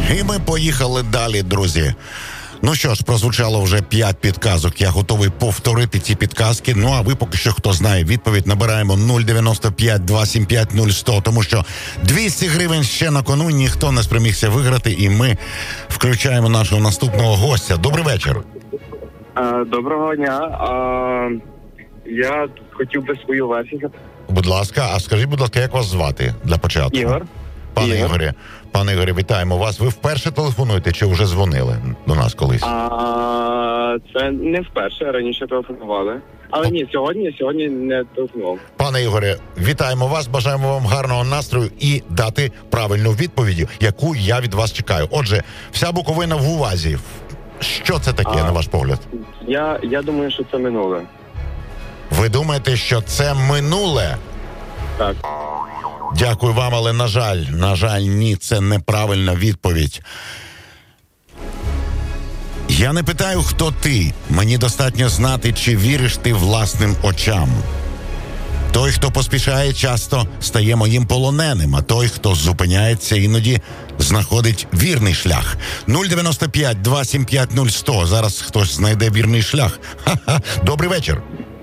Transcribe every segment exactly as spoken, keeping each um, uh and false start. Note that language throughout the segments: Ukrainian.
І ми поїхали далі, друзі. Ну що ж, прозвучало вже п'ять підказок. Я готовий повторити ці підказки. Ну, а ви поки що, хто знає відповідь, набираємо нуль дев'яносто п'ять два сім п'ять нуль сто, тому що двісті гривень ще на кону, ніхто не спромігся виграти, і ми включаємо нашого наступного гостя. Добрий вечір. Доброго дня. А, я хотів би свою версію. Будь ласка, а скажіть, будь ласка, як вас звати для початку? Ігор. Пане Ігор. Ігорі, пане Ігорі, вітаємо вас. Ви вперше телефонуєте чи вже дзвонили до нас колись? А, це не вперше, раніше телефонували. Але ні, сьогодні, сьогодні не телефонував. Пане Ігоре, вітаємо вас, бажаємо вам гарного настрою і дати правильну відповідь, яку я від вас чекаю. Отже, вся Буковина в увазі. Що це таке, а, на ваш погляд? Я, я думаю, що це минуле. Ви думаєте, що це минуле? Так. Дякую вам, але на жаль, на жаль, ні, це неправильна відповідь. Я не питаю, хто ти. Мені достатньо знати, чи віриш ти власним очам. Той, хто поспішає, часто стає моїм полоненим, а той, хто зупиняється, іноді знаходить вірний шлях. нуль дев'яносто п'ять два сім п'ять нуль сто. Зараз хтось знайде вірний шлях. Ха-ха. Добрий вечір.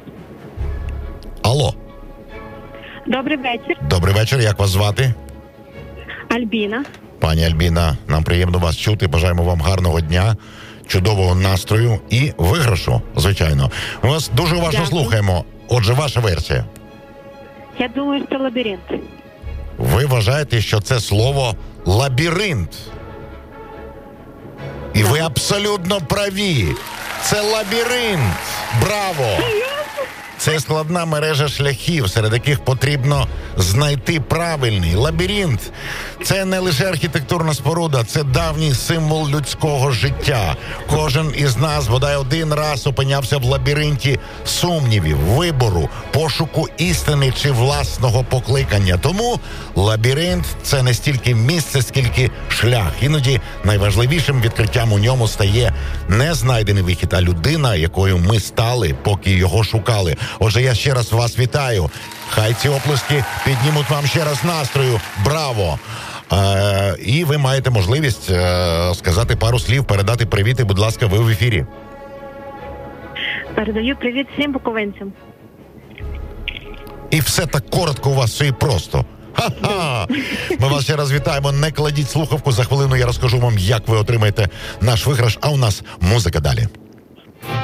Алло. Добрий вечір. Добрий вечір. Як вас звати? Альбіна. Пані Альбіна, нам приємно вас чути. Бажаємо вам гарного дня, чудового настрою і виграшу, звичайно. Ми вас дуже уважно Дякую. слухаємо. Отже, ваша версія. Я думаю, що лабіринт. Ви вважаєте, що це слово лабіринт? І ви абсолютно праві. Це лабіринт. Браво! Це складна мережа шляхів, серед яких потрібно знайти правильний. Лабіринт – це не лише архітектурна споруда, це давній символ людського життя. Кожен із нас бодай один раз опинявся в лабіринті сумнівів, вибору, пошуку істини чи власного покликання. Тому лабіринт – це не стільки місце, скільки шлях. Іноді найважливішим відкриттям у ньому стає не знайдений вихід, а людина, якою ми стали, поки його шукали. Отже, я ще раз вас вітаю. Хай ці оплески піднімуть вам ще раз настрою. Браво! Е, і ви маєте можливість е, сказати пару слів, передати привіт, і, будь ласка, ви в ефірі. Передаю привіт всім буковинцям. І все так коротко у вас, все і просто. Ха-ха! Ми вас ще раз вітаємо. Не кладіть слухавку, за хвилину я розкажу вам, як ви отримаєте наш виграш, а у нас музика далі.